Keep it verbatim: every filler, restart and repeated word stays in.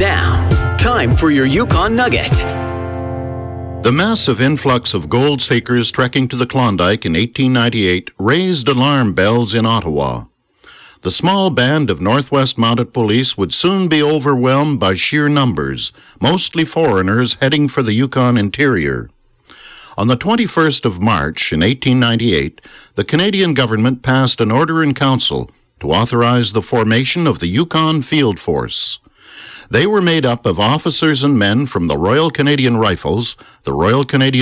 Now, time for your Yukon Nugget. The massive influx of gold seekers trekking to the Klondike in eighteen ninety-eight raised alarm bells in Ottawa. The small band of Northwest Mounted Police would soon be overwhelmed by sheer numbers, mostly foreigners heading for the Yukon interior. On the twenty-first of March in eighteen ninety-eight, the Canadian government passed an order in council to authorize the formation of the Yukon Field Force. They were made up of officers and men from the Royal Canadian Rifles, the Royal Canadian